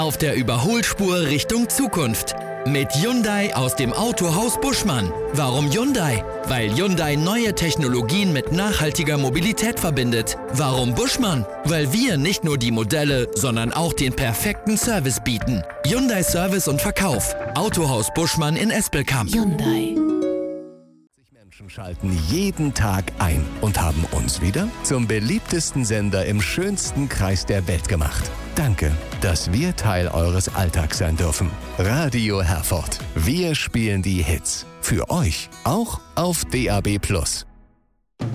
auf der Überholspur Richtung Zukunft. Mit Hyundai aus dem Autohaus Buschmann. Warum Hyundai? Weil Hyundai neue Technologien mit nachhaltiger Mobilität verbindet. Warum Buschmann? Weil wir nicht nur die Modelle, sondern auch den perfekten Service bieten. Hyundai Service und Verkauf. Autohaus Buschmann in Espelkamp. Hyundai. Menschen schalten jeden Tag ein und haben uns wieder zum beliebtesten Sender im schönsten Kreis der Welt gemacht. Danke, dass wir Teil eures Alltags sein dürfen. Radio Herford. Wir spielen die Hits. Für euch auch auf DAB+.